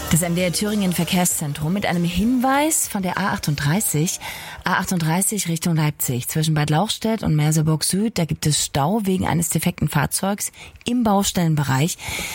Das MDR Thüringen Verkehrszentrum mit einem Hinweis von der A38. A38 Richtung Leipzig. Zwischen Bad Lauchstädt und Merseburg Süd, da gibt es Stau wegen eines defekten Fahrzeugs im Baustellenbereich.